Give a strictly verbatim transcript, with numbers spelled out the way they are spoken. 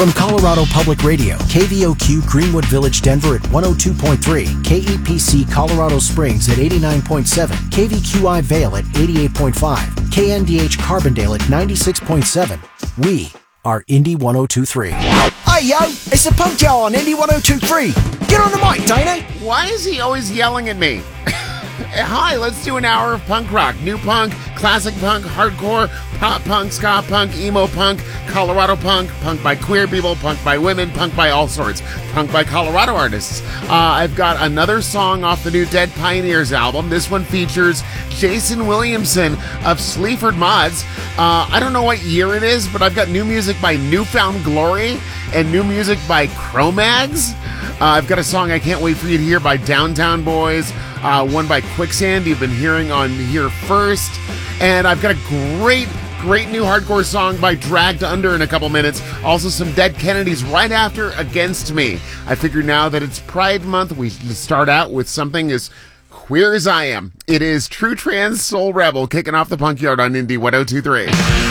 From Colorado Public Radio, K V O Q Greenwood Village, Denver at one oh two point three, K E P C Colorado Springs at eighty-nine point seven, K V Q I Vail at eighty-eight point five, K N D H Carbondale at ninety-six point seven. We are Indy one oh two point three. Hey yo, it's the Punk Hour on Indy one oh two point three. Get on the mic, Dana. Why is he always yelling at me? Hi, let's do an hour of punk rock. New punk, classic punk, hardcore, pop punk, ska punk, emo punk, Colorado punk, punk by queer people, punk by women, punk by all sorts, punk by Colorado artists. Uh, I've got another song off the new Dead Pioneers album. This one features Jason Williamson of Sleaford Mods. Uh, I don't know what year it is, but I've got new music by Newfound Glory and new music by Cro-Mags. Uh, I've got a song I can't wait for you to hear by Downtown Boys. Uh, one by Quicksand you've been hearing on here first. And I've got a great, great new hardcore song by Dragged Under in a couple minutes. Also some Dead Kennedys right after Against Me. I figure now that it's Pride Month, we start out with something as queer as I am. It is True Trans Soul Rebel kicking off the Punk Yard on Indy one oh two point three.